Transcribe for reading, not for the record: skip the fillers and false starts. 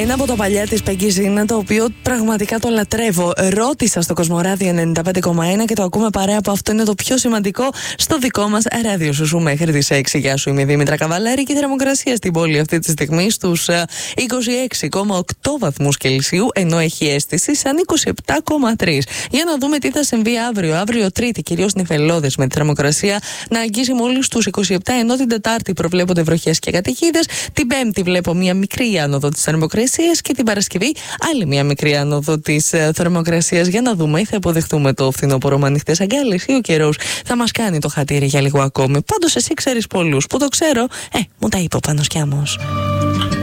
Ένα από τα παλιά της Peggy Zina, το οποίο πραγματικά το λατρεύω. Ρώτησα στο Κοσμοράδιο 95,1 και το ακούμε παρέα από αυτό. Είναι το πιο σημαντικό στο δικό μας ράδιο σου μέχρι τις 6. Γεια σου, είμαι η Δήμητρα Καβαλάρη και η θερμοκρασία στην πόλη αυτή τη στιγμή στους 26,8 βαθμούς Κελσίου, ενώ έχει αίσθηση σαν 27,3. Για να δούμε τι θα συμβεί αύριο. Αύριο Τρίτη, κυρίως νηφελώδες με τη θερμοκρασία να αγγίζει μόλις τους 27, ενώ την Τετάρτη προβλέπονται βροχές και καταιγίδες. Την Πέμπτη βλέπω μια μικρή άνοδο της θερμοκρασίας και την Παρασκευή άλλη μια μικρή άνοδο της θερμοκρασίας. Για να δούμε, ή θα υποδεχτούμε το φθινόπωρο με ανοιχτές αγκάλες ή ο καιρός θα μας κάνει το χατήρι για λίγο ακόμη. Πάντως εσύ ξέρεις πολλούς που το ξέρω. Μου τα είπε ο Πάνος Κιάμος.